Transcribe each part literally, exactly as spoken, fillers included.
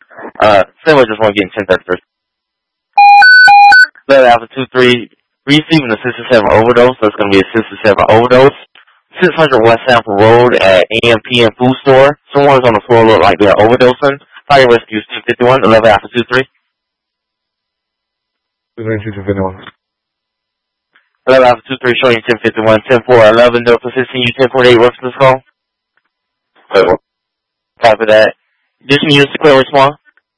Uh, Sailor just want to get in ten thirty-three. Letter Alpha two three, receiving a Sister seven overdose, so it's going to be a Sister seven overdose. six hundred West Sample Road at A M P M Food Store. Someone's on the floor look like they're overdosing. Fire Rescue two fifty-one, eleven Alpha two three. two fifty-one. eleven Alpha two three showing you ten fifty-one, ten four eleven, Delta sixteen, you ten forty-eight, what's this call? Copy that. Additional units to clear response.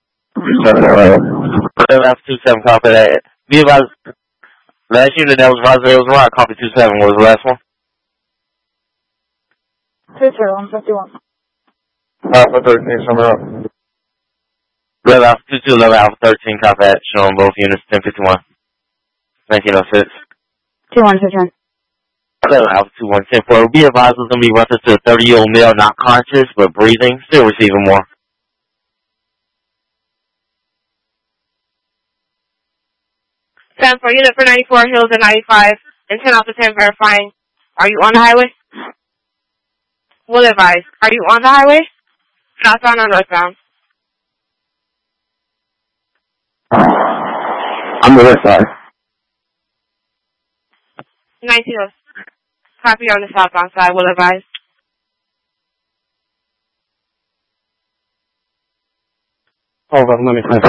eleven Alpha two seven, copy that. Be advised, last unit that was Roswell was right, copy two seven, what was the last one? two zero one fifty-one. Alpha thirteen, somewhere up. eleven Alpha two two, eleven Alpha thirteen, copy that, showing both units ten fifty-one, nineteen oh six. two one six one. eleven Alpha two one ten four. Be advised it's going to be reference to a thirty-year-old male, not conscious, but breathing, still receiving more. ten for unit for ninety-four, Hills and ninety-five, and ten Alpha ten verifying. Are you on the highway? Will advise. Are you on the highway? Southbound or northbound? I'm the west side. nineteen oh six. Copy on the southbound side. Will advise. Hold on, let me